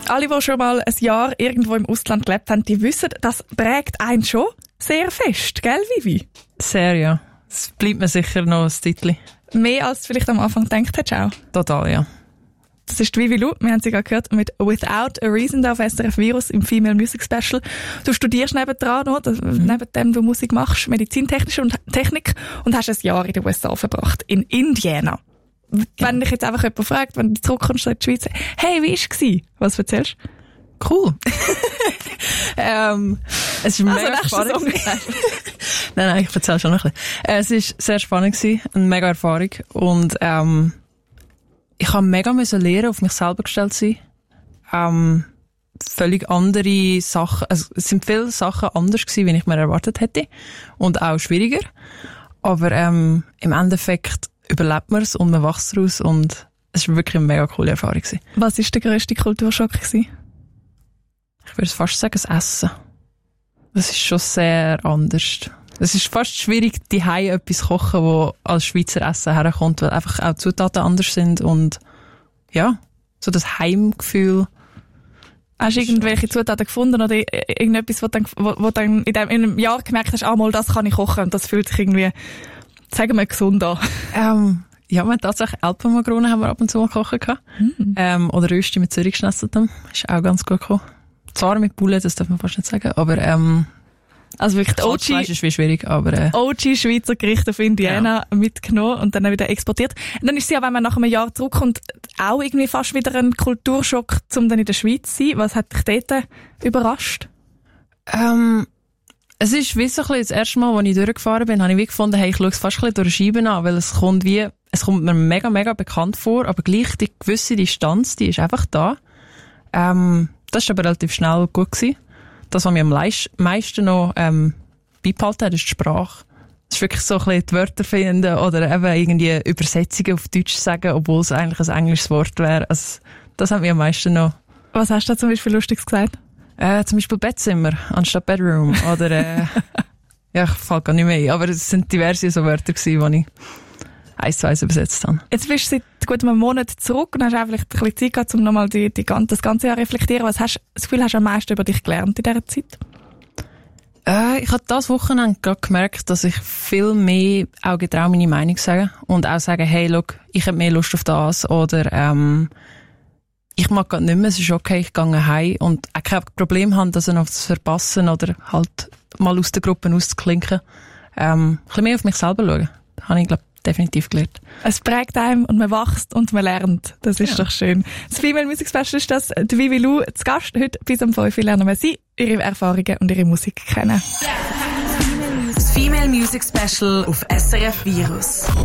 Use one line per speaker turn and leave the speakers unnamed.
Alle, die schon mal ein Jahr irgendwo im Ausland gelebt haben, die wissen, das prägt einen schon sehr fest, gell, Vivi?
Sehr, ja. Es bleibt mir sicher noch ein Titel.
Mehr als du vielleicht am Anfang gedacht hättest auch.
Total, ja.
Das ist Vivi Lu, wir haben sie gerade gehört, mit Without a Reason da auf SRF Virus im Female Music Special. Du studierst nebendran noch, neben dem du Musik machst, Medizintechnik und hast ein Jahr in den USA verbracht, in Indiana. Ja. Wenn dich jetzt einfach jemand fragt, wenn du zurückkommst in die Schweiz, hey, wie war es? Was erzählst du?
Cool. Es ist mega spannend. Nein, ich erzähle schon noch ein bisschen. Es ist sehr spannend gewesen, eine mega Erfahrung und ich habe mega lernen, auf mich selber gestellt zu sein. Völlig andere Sachen, also es sind viele Sachen anders gewesen, wie ich mir erwartet hätte und auch schwieriger. Aber im Endeffekt überlebt man es und man wächst daraus und es war wirklich eine mega coole Erfahrung gewesen.
Was war der grösste Kulturschock gewesen?
Ich würde fast sagen, das Essen. Das ist schon sehr anders. Es ist fast schwierig, die Hause etwas zu kochen, wo als Schweizer Essen herkommt, weil einfach auch die Zutaten anders sind und ja, so das Heimgefühl.
Hast du irgendwelche Zutaten gefunden oder irgendetwas, wo dann in einem Jahr gemerkt hast, mal das kann ich kochen und das fühlt sich irgendwie, sagen wir, gesund an?
Ja, wir haben tatsächlich Alpenmakronen haben wir ab und zu mal kochen gehabt. Oder Rösti mit Zürichschnetzeltem. Ist auch ganz gut gekommen. Zwar mit Bulle, das darf man fast nicht sagen, aber
also wirklich
Kalbfleisch ist wie schwierig, aber
OG Schweizer Gerichte auf Indiana mitgenommen und dann wieder exportiert. Und dann ist es ja, wenn man nach einem Jahr zurückkommt, auch irgendwie fast wieder ein Kulturschock, um dann in der Schweiz zu sein. Was hat dich dort überrascht?
Es ist wie so ein bisschen das erste Mal, als ich durchgefahren bin, habe ich wie gefunden, hey, ich schaue es fast ein bisschen durch die Scheiben an, weil es kommt mir mega, mega bekannt vor, aber gleich die gewisse Distanz, die ist einfach da. Das ist aber relativ schnell gut gewesen. Das, was mir am meisten noch beibehalten hat, ist die Sprache. Es ist wirklich so ein bisschen die Wörter finden oder eben irgendwie Übersetzungen auf Deutsch sagen, obwohl es eigentlich ein englisches Wort wäre. Also, das hat mir am meisten noch.
Was hast du da zum Beispiel Lustiges gesagt?
Zum Beispiel Bettzimmer anstatt Bedroom. Oder, ja, ich fällt gar nicht mehr ein. Aber es sind diverse so Wörter gewesen, die ich 1 zu 1 übersetzt habe. Jetzt
bist du seit gut einem Monat zurück und hast auch vielleicht ein bisschen Zeit gehabt, um nochmal das ganze Jahr reflektieren. Was hast du das Gefühl, hast du am meisten über dich gelernt in dieser Zeit?
Ich habe das Wochenende gerade gemerkt, dass ich viel mehr auch getraue, meine Meinung zu sagen. Und auch sagen, hey, look, ich habe mehr Lust auf das. Oder, ich mag gerade nicht mehr, es ist okay, ich gehe heim. Und auch kein Problem haben, das noch zu verpassen oder halt mal aus der Gruppe auszuklinken. Ein bisschen mehr auf mich selber schauen. Das habe ich, glaube definitiv gelernt.
Es prägt einem und man wächst und man lernt. Das ist doch schön. Das Female Music Special ist das. Die Vivi Lu zu Gast. Heute bis um 5 Uhr lernen wir sie, ihre Erfahrungen und ihre Musik kennen.
Das Female Music Special auf SRF Virus.